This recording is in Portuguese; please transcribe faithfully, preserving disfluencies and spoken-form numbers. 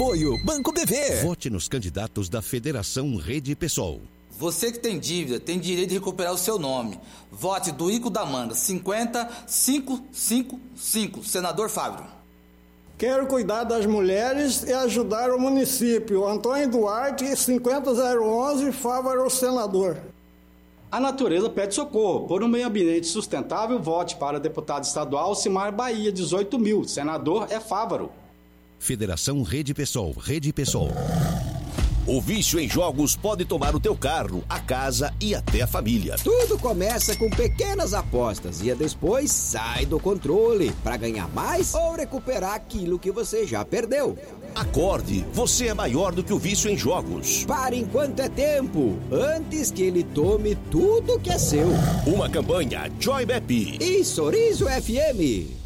Apoio Banco B V. Vote nos candidatos da Federação Rede Pessoal. Você que tem dívida tem direito de recuperar o seu nome. Vote do Ico da Manga, cinquenta cinco cinco cinco, senador Fábio. Quero cuidar das mulheres e ajudar o município. Antônio Duarte, cinquenta zero onze, Fávaro, senador. A natureza pede socorro. Por um meio ambiente sustentável, vote para deputado estadual Cimar Bahia, dezoito mil. Senador é Fávaro. Federação Rede Pessoal, Rede Pessoal. O vício em jogos pode tomar o teu carro, a casa e até a família. Tudo começa com pequenas apostas e depois sai do controle para ganhar mais ou recuperar aquilo que você já perdeu. Acorde, você é maior do que o vício em jogos. Pare enquanto é tempo, antes que ele tome tudo que é seu. Uma campanha Joy Bep e Sorriso F M.